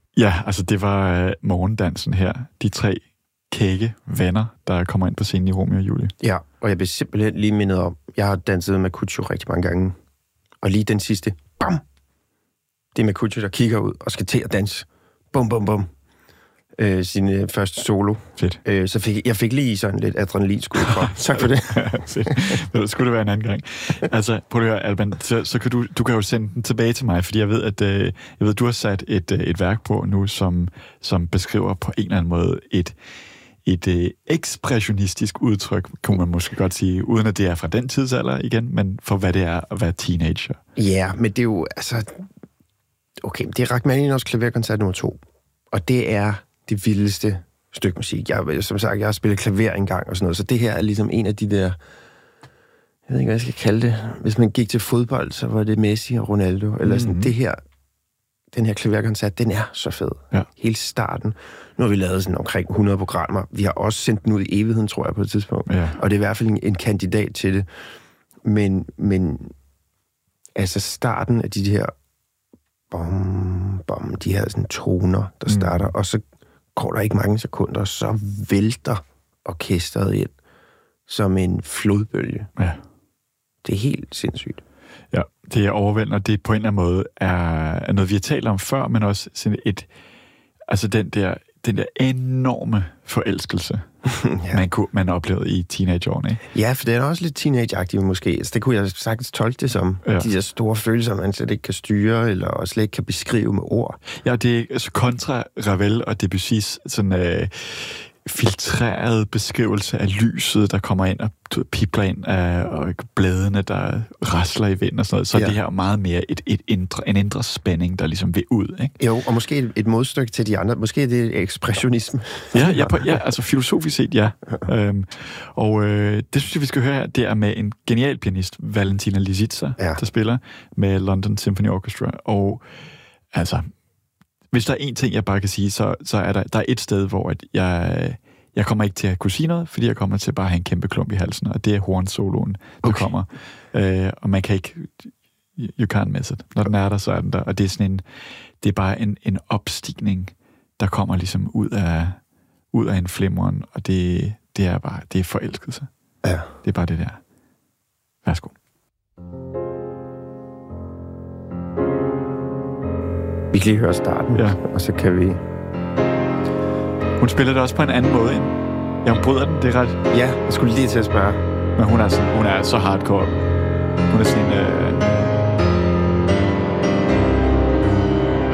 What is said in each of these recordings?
Ja, altså det var morgendansen her. De 3 kække venner, der kommer ind på scenen i Romeo og Julie. Ja, og jeg bliver simpelthen lige mindet om, jeg har danset med Kucho rigtig mange gange. Og lige den sidste, bam! Det er med Kucho, der kigger ud og skal til at danse. Bum, bum, bum. Sin første solo. Fedt. Så jeg fik lige sådan lidt adrenalinskud fra. Tak for det. Fedt. Skulle det være en anden gang. Altså, prøv at høre, Alban, så kan du kan jo sende den tilbage til mig, fordi jeg ved, du har sat et værk på nu, som beskriver på en eller anden måde et ekspressionistisk udtryk, kunne man måske godt sige, uden at det er fra den tidsalder igen, men for hvad det er at være teenager. Ja, men det er jo, altså... Okay, det er Rachmaninoffs klaverkoncert nummer 2, og det er det vildeste stykke musik. Som sagt, jeg har spillet klaver engang og sådan noget, så det her er ligesom en af de der... Jeg ved ikke, hvad jeg skal kalde det. Hvis man gik til fodbold, så var det Messi og Ronaldo, eller sådan det her... Den her klaverkoncert, den er så fed. Ja. Hele starten. Nu har vi lavet sådan omkring 100 programmer. Vi har også sendt den ud i evigheden, tror jeg, på et tidspunkt. Ja. Og det er i hvert fald en kandidat til det. Men altså starten af de her bom, de her sådan toner, der starter, og så går der ikke mange sekunder, så vælter orkestret ind som en flodbølge. Ja. Det er helt sindssygt. Ja, det er overvældende, og det på en eller anden måde er noget, vi har talt om før, men også sådan altså den der enorme forelskelse, man oplevede i teenageårene. Ja, for det er også lidt teenage-agtigt måske. Altså, det kunne jeg sagtens tolke det som. Ja. De der store følelser, man slet ikke kan styre, eller slet ikke kan beskrive med ord. Ja, det er altså kontra Ravel og Debussys sådan filtreret beskrivelse af lyset, der kommer ind og pipler ind og bladene, der rasler i vinden og sådan noget. Så det her er meget mere en indre spænding, der ligesom vil ud, ikke? Jo, og måske et modstykke til de andre. Måske er det ekspressionisme. Ja, altså filosofisk set, ja. Det synes jeg, vi skal høre her. Det er med en genial pianist, Valentina Lisitsa, der spiller med London Symphony Orchestra. Og altså... Hvis der er en ting, jeg bare kan sige, så er der er et sted, hvor jeg kommer ikke til at kunne sige noget, fordi jeg kommer til bare at have en kæmpe klump i halsen, og det er hornsoloen, der kommer. Og man kan ikke... You can't miss it. Når den er der, så er den der. Og det er sådan det er bare en opstigning, der kommer ligesom ud af en flimren, og det er forelskelse. Ja. Det er bare det der. Værsgo. Vi kan lige høre starten, og så kan vi... Hun spiller det også på en anden måde end... Ja, hun bryder den, det er ret... Ja, jeg skulle lige til at spørge. Men hun er så hardcore. Hun er sådan en...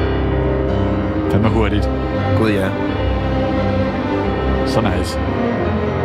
Fandme hurtigt. Gud, ja. Så nice.